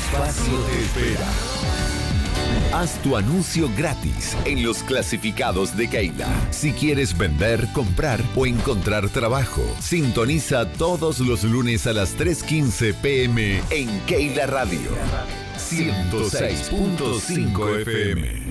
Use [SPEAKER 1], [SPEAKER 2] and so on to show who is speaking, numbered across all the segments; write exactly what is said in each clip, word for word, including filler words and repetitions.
[SPEAKER 1] espacio te espera. Haz tu anuncio gratis en los clasificados de Keila. Si quieres vender, comprar o encontrar trabajo, sintoniza todos los lunes a las tres quince pm en Keila Radio ciento seis punto cinco F M.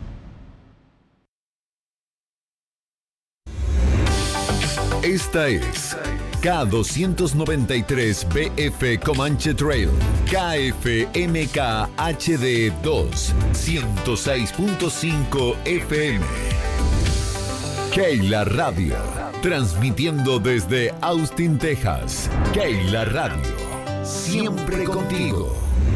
[SPEAKER 1] Esta es K doscientos noventa y tres B F Comanche Trail, K F M K H D dos, ciento seis punto cinco F M. Keila Radio, transmitiendo desde Austin, Texas. Keila Radio, siempre contigo.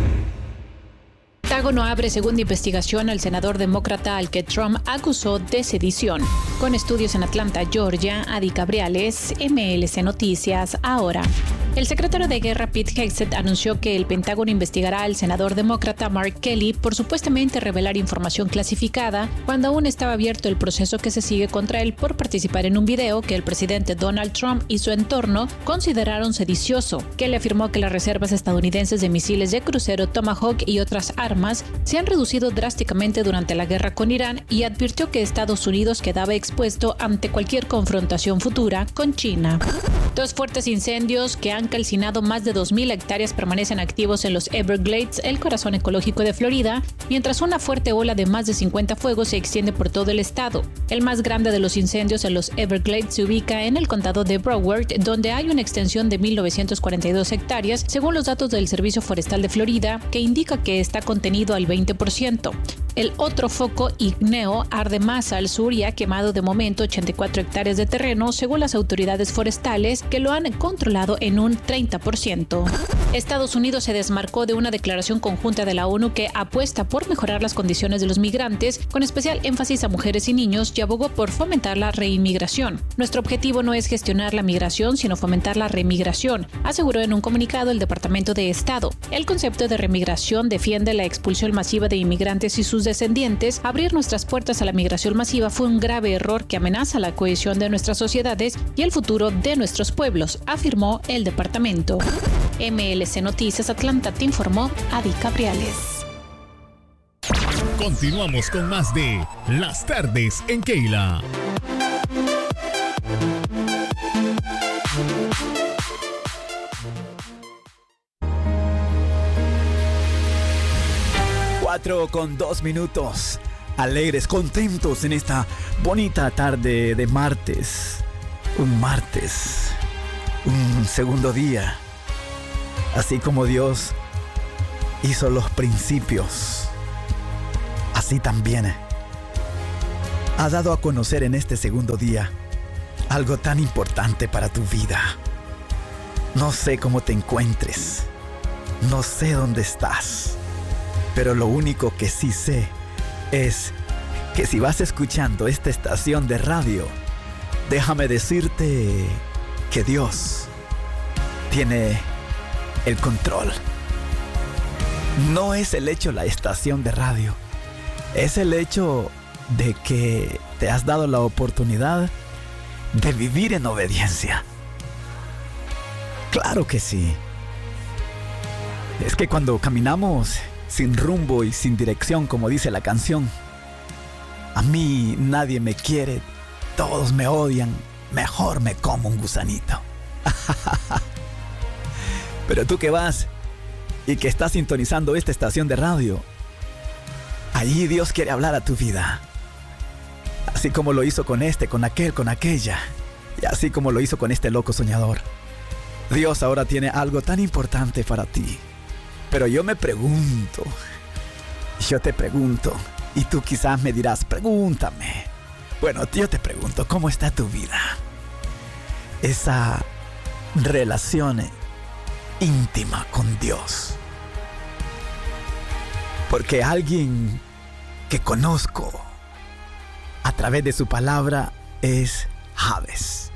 [SPEAKER 2] Pentágono abre segunda investigación al senador demócrata al que Trump acusó de sedición. Con estudios en Atlanta, Georgia, Adi Cabriales, M L C Noticias, ahora. El secretario de Guerra Pete Hegseth anunció que el Pentágono investigará al senador demócrata Mark Kelly por supuestamente revelar información clasificada cuando aún estaba abierto el proceso que se sigue contra él por participar en un video que el presidente Donald Trump y su entorno consideraron sedicioso. Kelly afirmó que las reservas estadounidenses de misiles de crucero Tomahawk y otras armas se han reducido drásticamente durante la guerra con Irán y advirtió que Estados Unidos quedaba expuesto ante cualquier confrontación futura con China. Dos fuertes incendios que han calcinado más de dos mil hectáreas permanecen activos en los Everglades, el corazón ecológico de Florida, mientras una fuerte ola de más de cincuenta fuegos se extiende por todo el estado. El más grande de los incendios en los Everglades se ubica en el condado de Broward, donde hay una extensión de mil novecientos cuarenta y dos hectáreas, según los datos del Servicio Forestal de Florida, que indica que está contenido al veinte por ciento. El otro foco ígneo arde más al sur y ha quemado de momento ochenta y cuatro hectáreas de terreno, según las autoridades forestales, que lo han controlado en un treinta por ciento. Estados Unidos se desmarcó de una declaración conjunta de la ONU que apuesta por mejorar las condiciones de los migrantes, con especial énfasis a mujeres y niños, y abogó por fomentar la reinmigración. Nuestro objetivo no es gestionar la migración, sino fomentar la remigración, aseguró en un comunicado el Departamento de Estado. El concepto de remigración defiende la expulsión masiva de inmigrantes y sus descendientes. Abrir nuestras puertas a la migración masiva fue un grave error que amenaza la cohesión de nuestras sociedades y el futuro de nuestros pueblos, afirmó el departamento. M L C Noticias Atlanta te informó Adi Cabriales.
[SPEAKER 3] Continuamos con más de Las Tardes en Keila.
[SPEAKER 4] Cuatro con dos minutos. Alegres, contentos en esta bonita tarde de martes. Un martes. Un segundo día. Así como Dios hizo los principios, así también ha dado a conocer en este segundo día algo tan importante para tu vida. No sé cómo te encuentres, no sé dónde estás, pero lo único que sí sé es que si vas escuchando esta estación de radio, déjame decirte que Dios tiene el control. No es el hecho la estación de radio, es el hecho de que te has dado la oportunidad de vivir en obediencia. Claro que sí. Es que cuando caminamos sin rumbo y sin dirección, como dice la canción, a mí nadie me quiere, todos me odian, mejor me como un gusanito. Pero tú que vas y que estás sintonizando esta estación de radio, allí Dios quiere hablar a tu vida. Así como lo hizo con este, con aquel, con aquella. Y así como lo hizo con este loco soñador. Dios ahora tiene algo tan importante para ti. Pero yo me pregunto, yo te pregunto, y tú quizás me dirás, pregúntame. Bueno, yo te pregunto, ¿cómo está tu vida? Esa relación íntima con Dios. Porque alguien que conozco a través de su palabra es Jabes.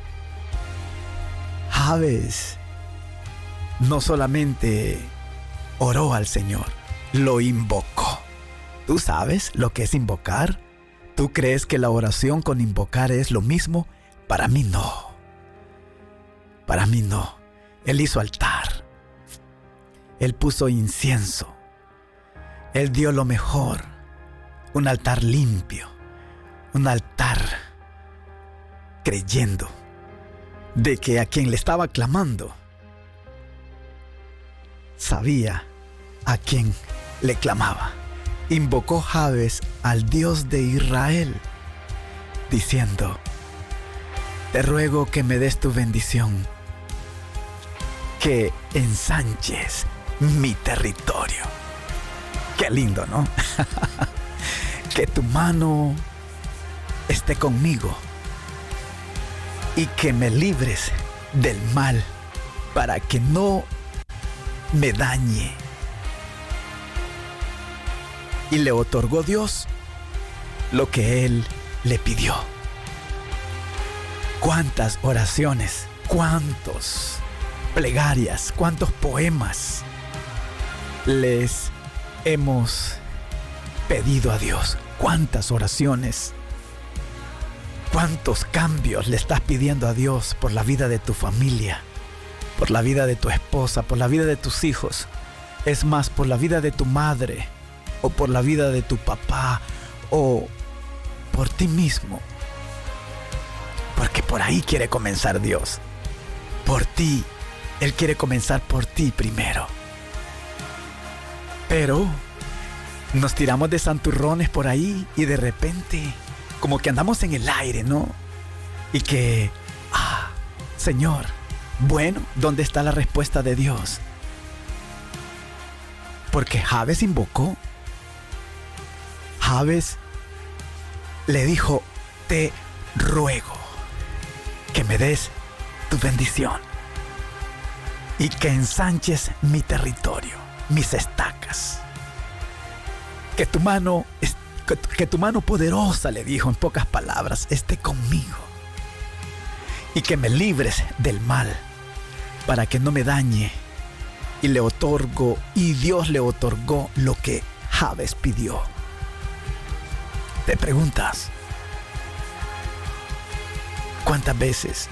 [SPEAKER 4] Jabes no solamente oró al Señor, lo invocó. ¿Tú sabes lo que es invocar? ¿Tú crees que la oración con invocar es lo mismo? Para mí no. Para mí no. Él hizo altar. Él puso incienso. Él dio lo mejor, un altar limpio, un altar creyendo de que a quien le estaba clamando sabía a quien le clamaba. Invocó Jabes al Dios de Israel, diciendo: te ruego que me des tu bendición, que ensanches mi territorio. Qué lindo, ¿no? Que tu mano esté conmigo y que me libres del mal para que no me dañe. Y le otorgó Dios lo que él le pidió. Cuántas oraciones, cuántos plegarias, cuántos poemas les hemos pedido a Dios. Cuántas oraciones, cuántos cambios le estás pidiendo a Dios por la vida de tu familia, por la vida de tu esposa, por la vida de tus hijos. Es más, por la vida de tu madre, o por la vida de tu papá, o por ti mismo. Porque por ahí quiere comenzar Dios. Por ti. Él quiere comenzar por ti primero. Pero nos tiramos de santurrones por ahí y de repente como que andamos en el aire, ¿no? Y que, ah, Señor, bueno, ¿dónde está la respuesta de Dios? Porque Jabes invocó. Jabes le dijo: te ruego que me des tu bendición y que ensanches mi territorio, mis estacas. Que tu mano, que, que tu mano poderosa, le dijo en pocas palabras, esté conmigo. Y que me libres del mal para que no me dañe. Y le otorgó, y Dios le otorgó lo que Jabes pidió. Te preguntas, ¿cuántas veces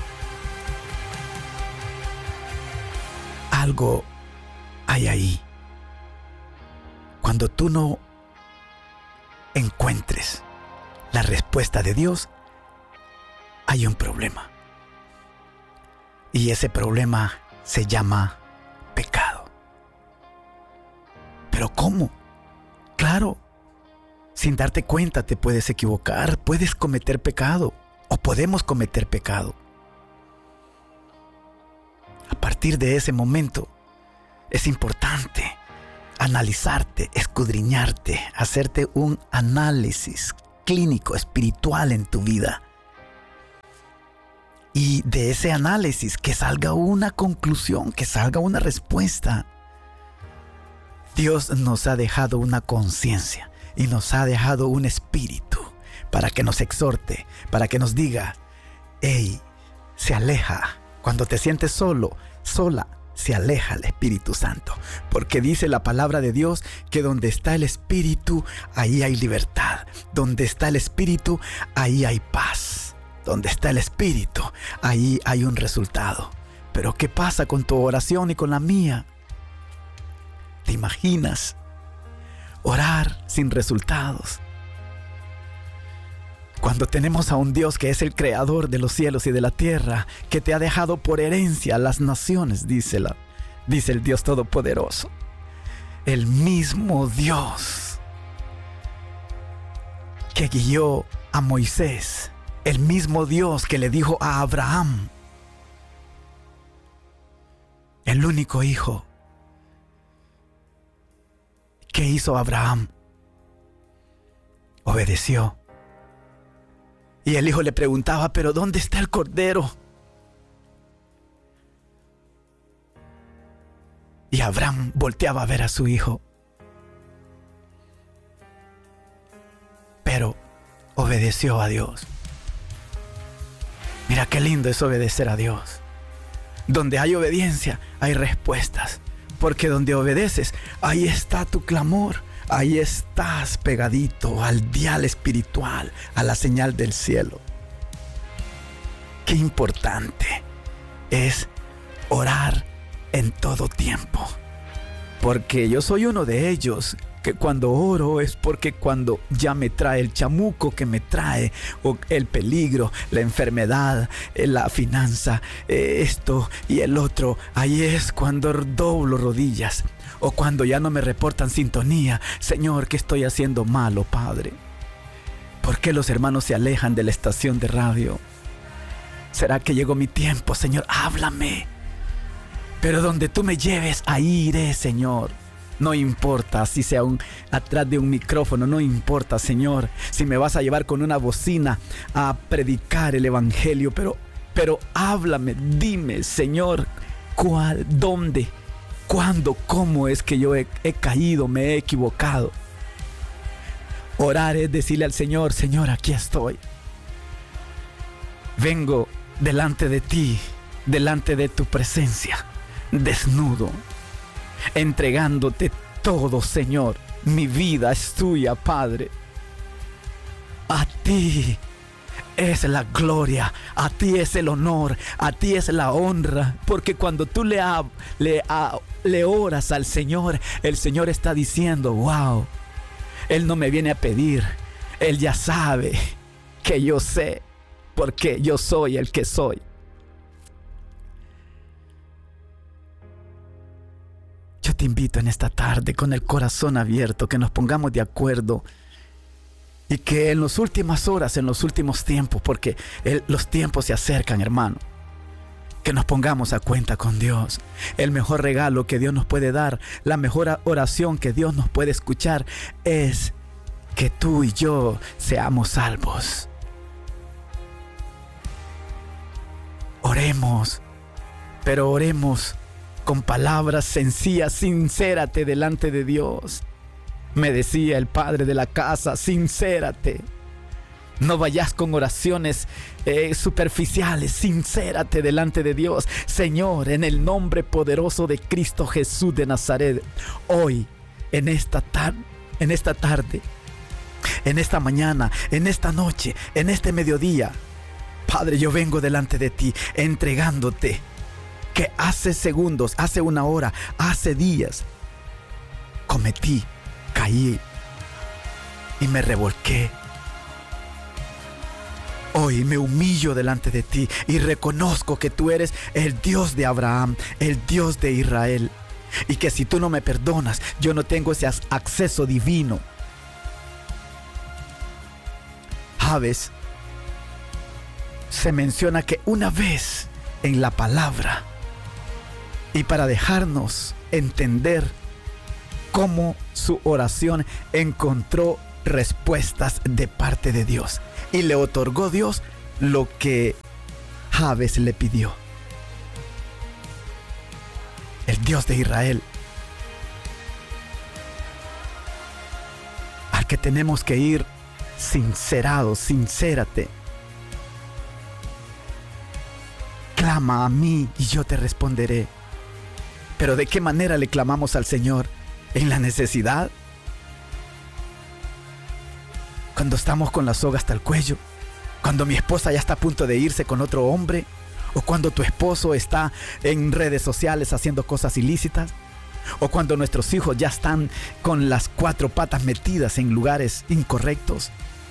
[SPEAKER 4] algo hay ahí? Cuando tú no encuentres la respuesta de Dios, hay un problema. Y ese problema se llama pecado. ¿Pero cómo? Claro, sin darte cuenta te puedes equivocar, puedes cometer pecado, o podemos cometer pecado. A partir de ese momento, es importante analizarte, escudriñarte, hacerte un análisis clínico, espiritual en tu vida. Y de ese análisis que salga una conclusión, que salga una respuesta. Dios nos ha dejado una conciencia y nos ha dejado un espíritu para que nos exhorte, para que nos diga: hey, se aleja. Cuando te sientes solo, sola, se aleja el Espíritu Santo. Porque dice la palabra de Dios que donde está el Espíritu, ahí hay libertad. Donde está el Espíritu, ahí hay paz. Donde está el Espíritu, ahí hay un resultado. Pero ¿qué pasa con tu oración y con la mía? ¿Te imaginas orar sin resultados? Cuando tenemos a un Dios que es el creador de los cielos y de la tierra, que te ha dejado por herencia a las naciones, dice, la, dice el Dios Todopoderoso. El mismo Dios que guió a Moisés, el mismo Dios que le dijo a Abraham, el único hijo. ¿Qué hizo Abraham? Obedeció. Y el hijo le preguntaba: ¿pero dónde está el cordero? Y Abraham volteaba a ver a su hijo. Pero obedeció a Dios. Mira qué lindo es obedecer a Dios. Donde hay obediencia, hay respuestas. Porque donde obedeces, ahí está tu clamor. Ahí estás pegadito al dial espiritual, a la señal del cielo. Qué importante es orar en todo tiempo. Porque yo soy uno de ellos que cuando oro es porque cuando ya me trae el chamuco que me trae, o el peligro, la enfermedad, la finanza, esto y el otro, ahí es cuando doblo rodillas, o cuando ya no me reportan sintonía. Señor, ¿qué estoy haciendo malo, Padre? ¿Por qué los hermanos se alejan de la estación de radio? ¿Será que llegó mi tiempo, Señor? Háblame. Pero donde tú me lleves, ahí iré, Señor. No importa si sea un, atrás de un micrófono, no importa, Señor, si me vas a llevar con una bocina a predicar el evangelio, pero, pero háblame, dime, Señor, cuál, dónde, cuándo, cómo es que yo he, he caído, me he equivocado. Orar es decirle al Señor: Señor, aquí estoy. Vengo delante de ti, delante de tu presencia, desnudo, entregándote todo, Señor. Mi vida es tuya, Padre. A ti es la gloria, a ti es el honor, a ti es la honra, porque cuando tú le, ha, le, ha, le oras al Señor, el Señor está diciendo: wow, Él no me viene a pedir, Él ya sabe que yo sé, porque yo soy el que soy. Yo te invito en esta tarde, con el corazón abierto, que nos pongamos de acuerdo y que en las últimas horas, en los últimos tiempos, porque el, los tiempos se acercan, hermano, que nos pongamos a cuenta con Dios. El mejor regalo que Dios nos puede dar, la mejor oración que Dios nos puede escuchar, es que tú y yo seamos salvos. Oremos, pero oremos con palabras sencillas. Sincérate delante de Dios. Me decía el padre de la casa: sincérate. No vayas con oraciones eh, superficiales. Sincérate delante de Dios. Señor, en el nombre poderoso de Cristo Jesús de Nazaret, hoy, en esta tarde, en esta tarde, en esta mañana, en esta noche, en este mediodía, Padre, yo vengo delante de ti entregándote que hace segundos, hace una hora, hace días, cometí, caí y me revolqué. Hoy me humillo delante de ti y reconozco que tú eres el Dios de Abraham, el Dios de Israel, y que si tú no me perdonas, yo no tengo ese acceso divino. ¿Sabes? Se menciona que una vez en la palabra, y para dejarnos entender cómo su oración encontró respuestas de parte de Dios, y le otorgó Dios lo que Jabes le pidió. El Dios de Israel, al que tenemos que ir sincerados, sincérate. Clama a mí y yo te responderé. Pero ¿de qué manera le clamamos al Señor? ¿En la necesidad? Cuando estamos con la soga hasta el cuello, cuando mi esposa ya está a punto de irse con otro hombre, o cuando tu esposo está en redes sociales haciendo cosas ilícitas, o cuando nuestros hijos ya están con las cuatro patas metidas en lugares incorrectos,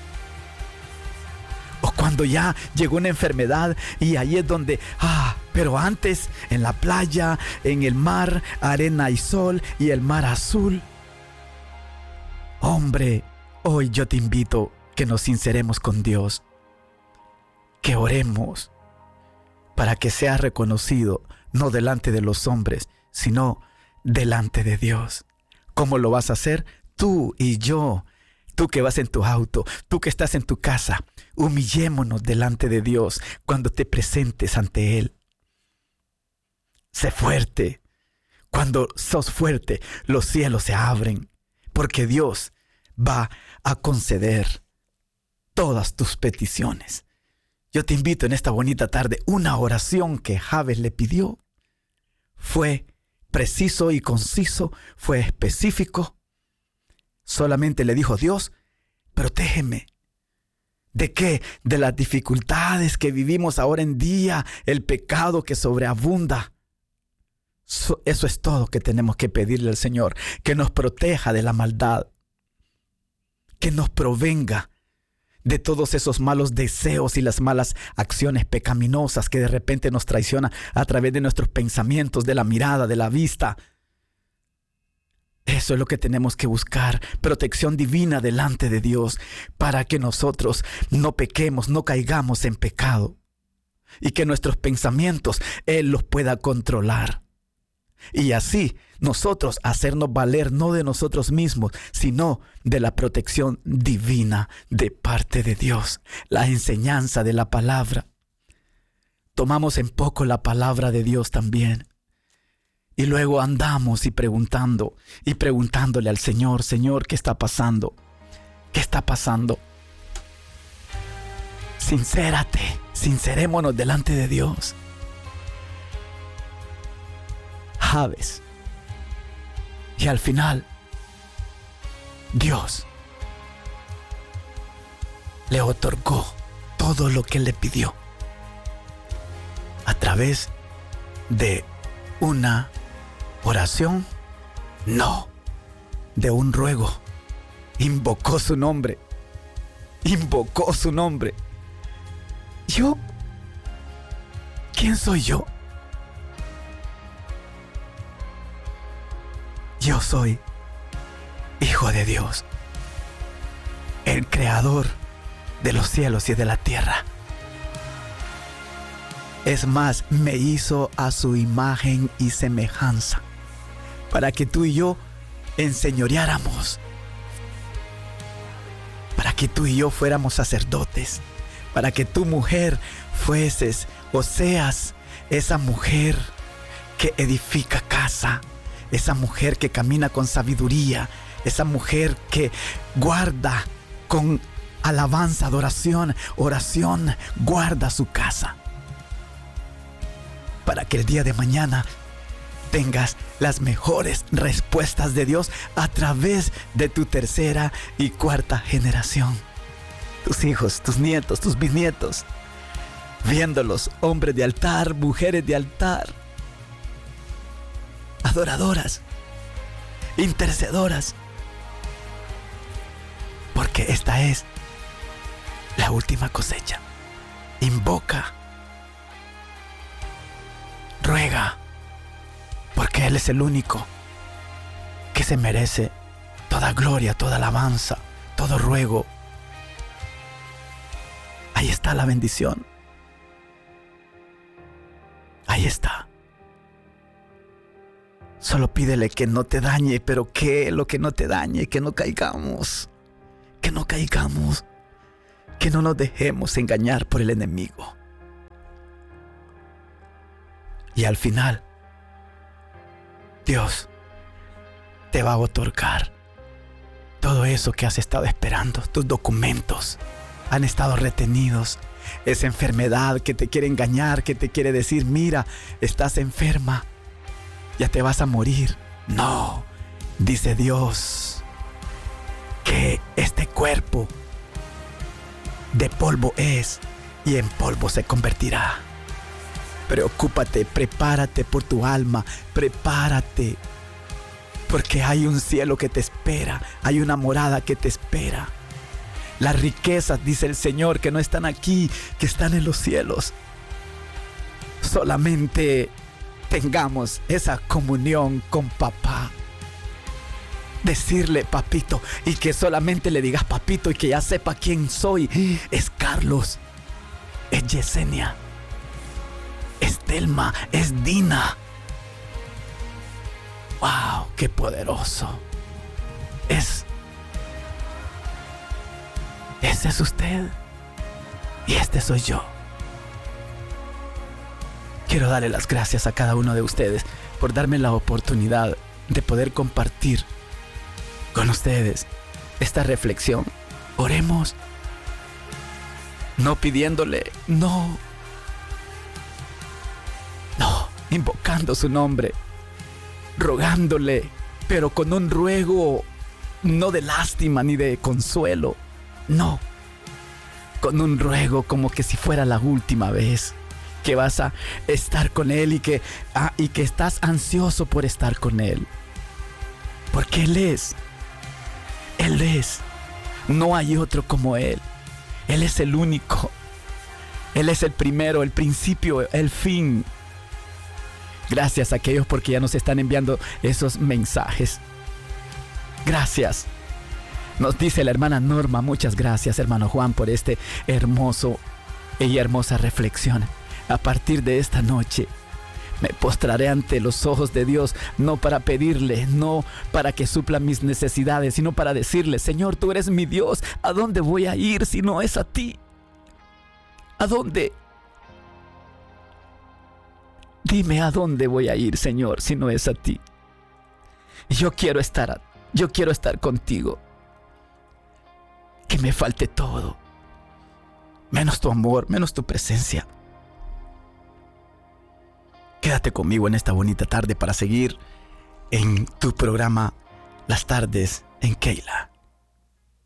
[SPEAKER 4] o cuando ya llegó una enfermedad y ahí es donde, ah, pero antes en la playa, en el mar, arena y sol y el mar azul. Hombre, hoy yo te invito que nos sinceremos con Dios, que oremos para que seas reconocido no delante de los hombres, sino delante de Dios. ¿Cómo lo vas a hacer? Tú y yo. Tú que vas en tu auto, tú que estás en tu casa, humillémonos delante de Dios cuando te presentes ante Él. Sé fuerte. Cuando sos fuerte, los cielos se abren, porque Dios va a conceder todas tus peticiones. Yo te invito en esta bonita tarde, una oración que Jabes le pidió fue preciso y conciso, fue específico. Solamente le dijo: Dios, protégeme. ¿De qué? De las dificultades que vivimos ahora en día, el pecado que sobreabunda. Eso es todo que tenemos que pedirle al Señor, que nos proteja de la maldad, que nos provenga de todos esos malos deseos y las malas acciones pecaminosas que de repente nos traicionan a través de nuestros pensamientos, de la mirada, de la vista. Eso es lo que tenemos que buscar, protección divina delante de Dios, para que nosotros no pequemos, no caigamos en pecado, y que nuestros pensamientos Él los pueda controlar. Y así nosotros hacernos valer no de nosotros mismos, sino de la protección divina de parte de Dios, la enseñanza de la palabra. Tomamos en poco la palabra de Dios también. Y luego andamos y preguntando, y preguntándole al Señor, Señor, ¿qué está pasando? ¿Qué está pasando? Sincérate, sincerémonos delante de Dios. Jabes. Y al final, Dios le otorgó todo lo que le pidió a través de una oración, no, de un ruego. Invocó su nombre, invocó su nombre. ¿Yo? ¿Quién soy yo? Yo soy hijo de Dios, el creador de los cielos y de la tierra. Es más, me hizo a su imagen y semejanza, para que tú y yo enseñoreáramos, para que tú y yo fuéramos sacerdotes, para que tu mujer fueses o seas esa mujer que edifica casa, esa mujer que camina con sabiduría, esa mujer que guarda con alabanza, adoración, oración, guarda su casa, para que el día de mañana tengas las mejores respuestas de Dios a través de tu tercera y cuarta generación. Tus hijos, tus nietos, tus bisnietos, viéndolos, hombres de altar, mujeres de altar, adoradoras, intercedoras, porque esta es la última cosecha. Invoca, ruega, porque Él es el único que se merece toda gloria, toda alabanza, todo ruego. Ahí está la bendición. Ahí está. Solo pídele que no te dañe, pero que lo que no te dañe, que no caigamos, que no caigamos, que no nos dejemos engañar por el enemigo. Y al final, Dios te va a otorgar todo eso que has estado esperando. Tus documentos han estado retenidos. Esa enfermedad que te quiere engañar, que te quiere decir, mira, estás enferma, ya te vas a morir. No, dice Dios que este cuerpo de polvo es y en polvo se convertirá. Preocúpate, prepárate por tu alma, prepárate, porque hay un cielo que te espera, hay una morada que te espera. Las riquezas, dice el Señor, que no están aquí, que están en los cielos. Solamente tengamos esa comunión con papá. Decirle papito, y que solamente le digas papito y que ya sepa quién soy. Es Carlos, es Yesenia, es Telma, es Dina. ¡Wow! ¡Qué poderoso! Es... Ese es usted y este soy yo. Quiero darle las gracias a cada uno de ustedes por darme la oportunidad de poder compartir con ustedes esta reflexión. Oremos, no pidiéndole, no, no, invocando su nombre, rogándole, pero con un ruego no de lástima ni de consuelo, no, con un ruego como que si fuera la última vez, que vas a estar con Él y que, ah, y que estás ansioso por estar con Él. Porque Él es. Él es. No hay otro como Él. Él es el único. Él es el primero, el principio, el fin. Gracias a aquellos porque ya nos están enviando esos mensajes. Gracias. Nos dice la hermana Norma, muchas gracias hermano Juan por este hermoso y hermosa reflexión. A partir de esta noche me postraré ante los ojos de Dios, no para pedirle, no para que supla mis necesidades, sino para decirle: Señor, tú eres mi Dios. ¿A dónde voy a ir si no es a ti? ¿A dónde? Dime a dónde voy a ir, Señor, si no es a ti. Yo quiero estar, yo quiero estar contigo. Que me falte todo, menos tu amor, menos tu presencia. Quédate conmigo en esta bonita tarde para seguir en tu programa Las Tardes en Keila.